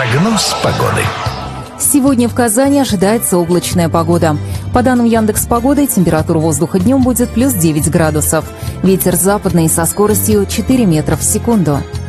Прогноз погоды. Сегодня в Казани ожидается облачная погода. По данным Яндекс.Погоды, температура воздуха днем будет плюс 9 градусов. Ветер западный со скоростью 4 метра в секунду.